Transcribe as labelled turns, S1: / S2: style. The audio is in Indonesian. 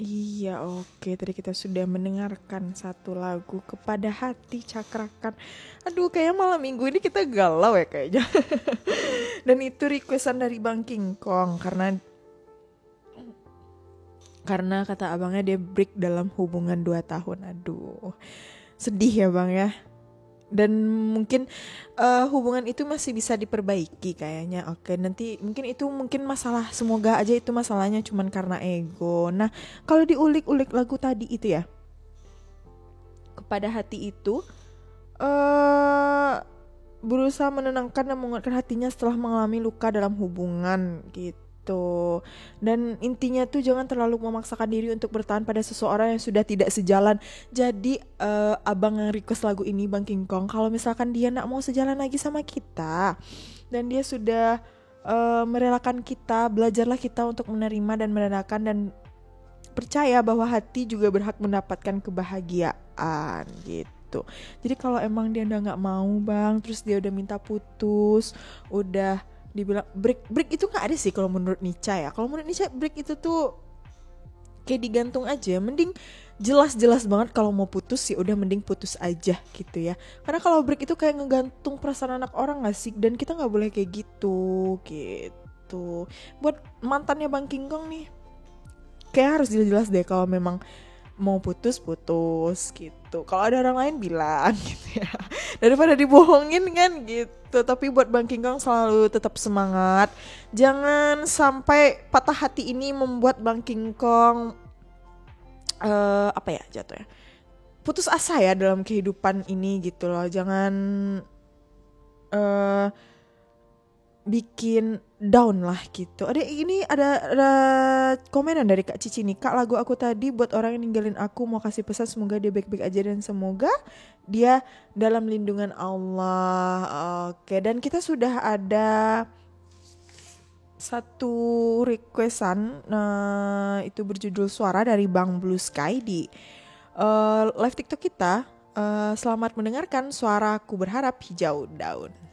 S1: Iya, oke. Tadi kita sudah mendengarkan satu lagu Kepada Hati Cakrakan. Aduh, kayaknya malam minggu ini kita galau ya kayaknya. Dan itu requestan dari Bang King Kong karena kata abangnya dia break dalam hubungan 2 tahun. Aduh, sedih ya Bang ya. Dan mungkin hubungan itu masih bisa diperbaiki kayaknya. Oke, nanti mungkin masalah, semoga aja itu masalahnya cuman karena ego. Nah, kalau diulik-ulik lagu tadi itu ya, Kepada Hati itu eh berusaha menenangkan dan menguatkan hatinya setelah mengalami luka dalam hubungan gitu. Dan intinya tuh jangan terlalu memaksakan diri untuk bertahan pada seseorang yang sudah tidak sejalan. Jadi abang yang request lagu ini Bang King Kong, kalau misalkan dia nak mau sejalan lagi sama kita dan dia sudah merelakan kita, belajarlah kita untuk menerima dan merelakan dan percaya bahwa hati juga berhak mendapatkan kebahagiaan gitu. Jadi kalau emang dia udah nggak mau Bang, terus dia udah minta putus, udah dibilang break itu nggak ada sih kalau menurut Nica ya. Kalau menurut Nica break itu tuh kayak digantung aja. Mending jelas-jelas banget kalau mau putus sih udah mending putus aja gitu ya. Karena kalau break itu kayak ngegantung perasaan anak orang nggak sih? Dan kita nggak boleh kayak gitu. Buat mantannya Bang King Kong nih, kayak harus jelas-jelas deh kalau memang mau putus gitu. Kalau ada orang lain bilang gitu ya, daripada dibohongin kan gitu. Tapi buat Bang King Kong selalu tetap semangat. Jangan sampai patah hati ini membuat Bang King Kong apa ya jatuhnya, putus asa ya dalam kehidupan ini gitu loh. Jangan eh bikin down lah gitu. Ada komenan dari Kak Cici nih. Kak, lagu aku tadi buat orang yang ninggalin aku, mau kasih pesan semoga dia baik-baik aja dan semoga dia dalam lindungan Allah. Oke, dan kita sudah ada satu requestan, itu berjudul Suara dari Bang Blue Sky di live TikTok kita. Selamat mendengarkan Suaraku Berharap Hijau Daun.